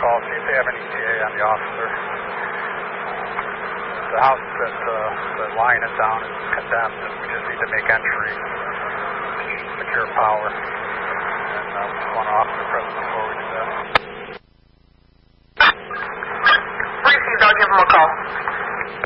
call, see if they have any ETA on the officer. The house that the line is down is condemned, and we just need to make entry, secure power. And we just want an officer present before we